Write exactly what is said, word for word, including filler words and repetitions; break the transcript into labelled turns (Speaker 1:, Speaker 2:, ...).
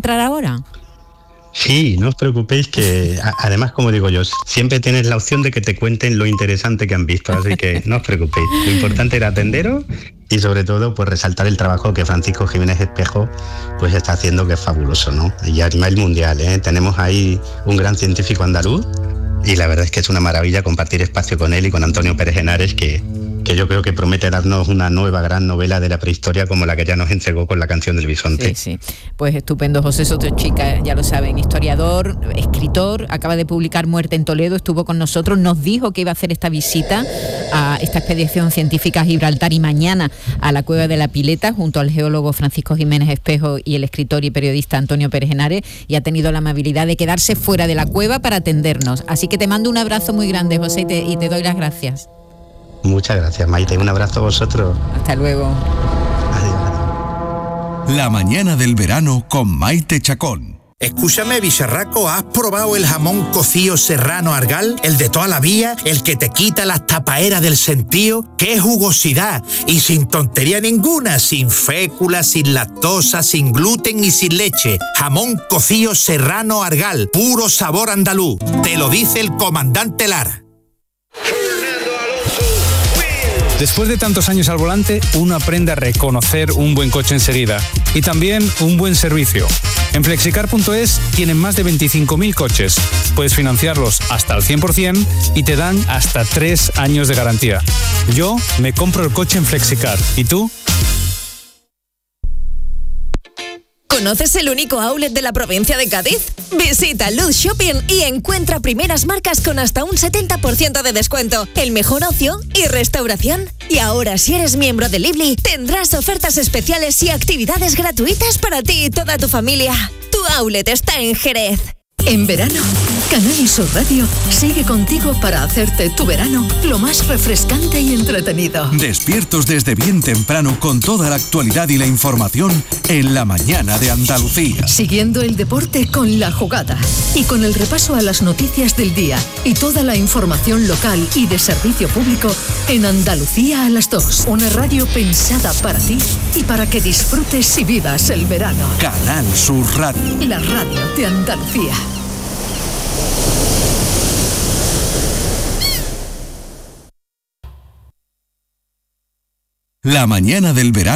Speaker 1: entrar ahora?
Speaker 2: Sí, no os preocupéis que, a, además, como digo yo, siempre tienes la opción de que te cuenten lo interesante que han visto, así que no os preocupéis. Lo importante era atenderos y sobre todo pues resaltar el trabajo que Francisco Jiménez Espejo pues está haciendo, que es fabuloso, ¿no? Y a nivel mundial, ¿eh? Tenemos ahí un gran científico andaluz y la verdad es que es una maravilla compartir espacio con él y con Antonio Pérez Henares, que que yo creo que promete darnos una nueva gran novela de la prehistoria como la que ya nos entregó con la canción del bisonte.
Speaker 1: Sí, sí. Pues estupendo. José Sotochica, ya lo saben, historiador, escritor, acaba de publicar Muerte en Toledo, estuvo con nosotros, nos dijo que iba a hacer esta visita a esta expedición científica a Gibraltar y mañana a la Cueva de la Pileta junto al geólogo Francisco Jiménez Espejo y el escritor y periodista Antonio Pérez Henares, y ha tenido la amabilidad de quedarse fuera de la cueva para atendernos. Así que te mando un abrazo muy grande, José, y te, y te doy las gracias.
Speaker 2: Muchas gracias, Maite. Un abrazo a vosotros.
Speaker 1: Hasta luego.
Speaker 2: Adiós.
Speaker 3: La mañana del verano con Maite Chacón.
Speaker 4: Escúchame, bicharraco, ¿has probado el jamón cocido serrano Argal? El de toda la vida, el que te quita las tapaeras del sentío. ¡Qué jugosidad! Y sin tontería ninguna, sin fécula, sin lactosa, sin gluten y sin leche. Jamón cocido serrano Argal, puro sabor andaluz. Te lo dice el comandante Lara.
Speaker 5: Después de tantos años al volante, uno aprende a reconocer un buen coche enseguida y también un buen servicio. En flexicar punto es tienen más de veinticinco mil coches. Puedes financiarlos hasta al cien por ciento y te dan hasta tres años de garantía. Yo me compro el coche en Flexicar. ¿Y tú?
Speaker 6: ¿Conoces el único outlet de la provincia de Cádiz? Visita Luz Shopping y encuentra primeras marcas con hasta un setenta por ciento de descuento, el mejor ocio y restauración. Y ahora, si eres miembro de Lively, tendrás ofertas especiales y actividades gratuitas para ti y toda tu familia. Tu outlet está en Jerez.
Speaker 7: En verano, Canal Sur Radio sigue contigo para hacerte tu verano lo más refrescante y entretenido.
Speaker 3: Despiertos desde bien temprano con toda la actualidad y la información en la mañana de Andalucía.
Speaker 7: Siguiendo el deporte con La Jugada y con el repaso a las noticias del día y toda la información local y de servicio público en Andalucía a las dos. Una radio pensada para ti y para que disfrutes y vivas el verano.
Speaker 3: Canal Sur Radio.
Speaker 7: La radio de Andalucía.
Speaker 3: La mañana del verano.